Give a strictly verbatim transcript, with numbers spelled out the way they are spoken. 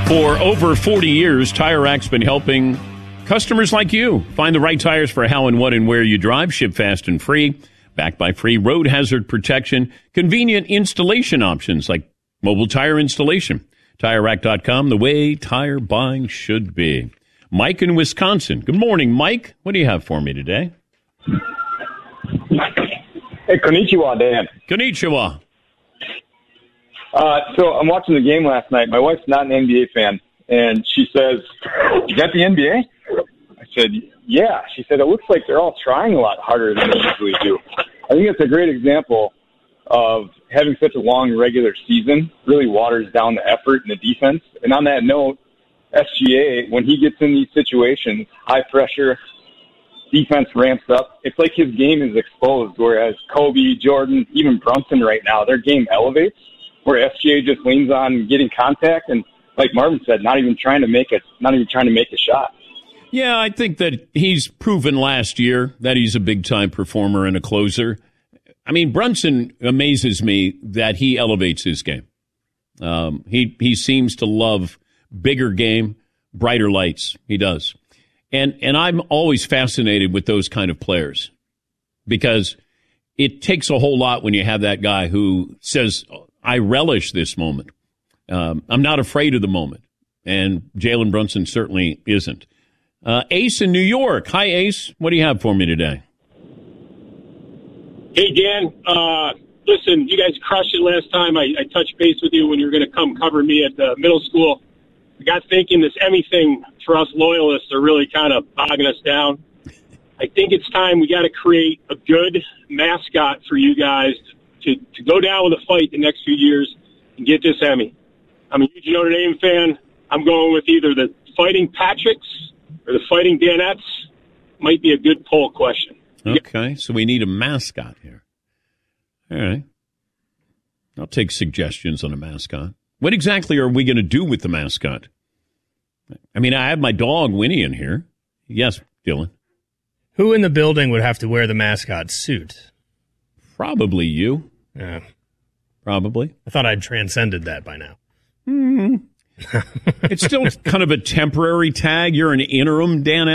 For over forty years, Tire Rack's been helping customers like you find the right tires for how and what and where you drive. Ship fast and free, backed by free road hazard protection, convenient installation options like mobile tire installation. Tire Rack dot com, the way tire buying should be. Mike in Wisconsin. Good morning, Mike. What do you have for me today? Hey, konnichiwa, Dan. Konnichiwa. Uh, so I'm watching the game last night. My wife's not an N B A fan, and she says, "You got the N B A?" I said, "Yeah." She said, "It looks like they're all trying a lot harder than they usually do." I think it's a great example of having such a long regular season really waters down the effort and the defense. And on that note, S G A, when he gets in these situations, high pressure, defense ramps up. It's like his game is exposed, whereas Kobe, Jordan, even Brunson right now, their game elevates, where S G A just leans on getting contact and, like Marvin said, not even trying to make it, not even trying to make a shot. Yeah, I think that he's proven last year that he's a big-time performer and a closer. I mean, Brunson amazes me that he elevates his game. Um, he he seems to love bigger game, brighter lights. He does. And and I'm always fascinated with those kind of players because it takes a whole lot when you have that guy who says, I relish this moment. Um, I'm not afraid of the moment. And Jalen Brunson certainly isn't. Uh, Ace in New York. Hi, Ace. What do you have for me today? Hey, Dan. Uh, listen, you guys crushed it last time. I, I touched base with you when you were going to come cover me at the middle school. I got thinking this Emmy thing for us loyalists are really kind of bogging us down. I think it's time we got to create a good mascot for you guys to, to go down with a fight the next few years and get this Emmy. I'm a huge Notre Dame fan. I'm going with either the Fighting Patricks or the Fighting Danettes. Might be a good poll question. Okay, so we need a mascot here. All right. I'll take suggestions on a mascot. What exactly are we going to do with the mascot? I mean, I have my dog Winnie in here. Yes, Dylan. Who in the building would have to wear the mascot suit? Probably you. Yeah. Probably. I thought I'd transcended that by now. Mm. It's still kind of a temporary tag. You're an interim Dan